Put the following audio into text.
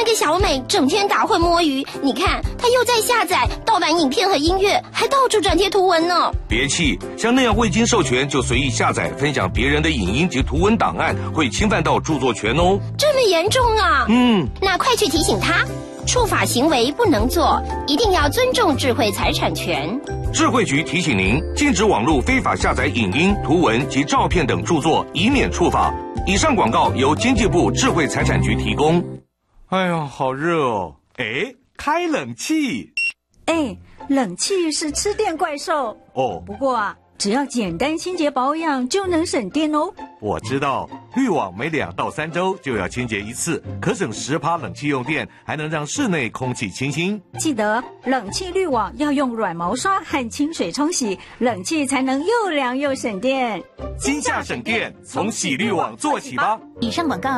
个小美整天打混摸鱼，你看她又在下载盗版影片和音乐，还到处转贴图文呢。 别气，像那样未经授权就随意下载分享别人的影音及图文档案，会侵犯到著作权哦。 这么严重啊？那快去提醒她，触法行为不能做，一定要尊重智慧财产权。 智慧局提醒您，禁止网络非法下载影音、图文及照片等著作，以免触法。以上广告由经济部智慧财产局提供。 哎呀，好热哦！哎，开冷气。 哎，冷气是吃电怪兽哦。 不过啊，只要简单清洁保养就能省电哦。 我知道，滤网每2到3周就要清洁一次，可省10%冷气用电，还能让室内空气清新。 记得冷气滤网要用软毛刷和清水冲洗，冷气才能又凉又省电。 今夏省电，从洗滤网做起吧。 以上广告